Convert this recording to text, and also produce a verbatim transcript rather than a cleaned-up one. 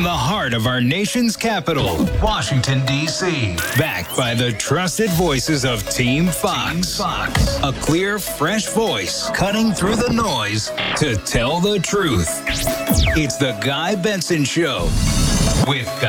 from the heart of our nation's capital, Washington, D C Backed by the trusted voices of Team Fox. Team Fox. A clear, fresh voice cutting through the noise to tell the truth. It's the Guy Benson Show with Guy